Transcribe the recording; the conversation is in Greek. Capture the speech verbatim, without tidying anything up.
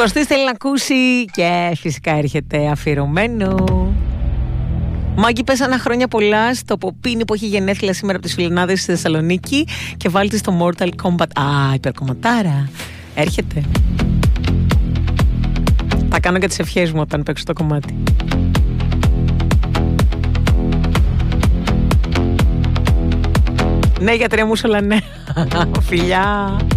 Ο Κωστής θέλει να ακούσει και φυσικά έρχεται αφιερωμένο. Μάγκη, πέσανα χρόνια πολλά στο Ποπίνι που έχει γενέθλια σήμερα από τις Φιλενάδες στη Θεσσαλονίκη και βάλτε στο Mortal Kombat. Α, υπερκομματάρα. Έρχεται. Θα κάνω και τις ευχές μου όταν παίξω το κομμάτι. Ναι, γιατρέ μου, όλα ναι. Φιλιά.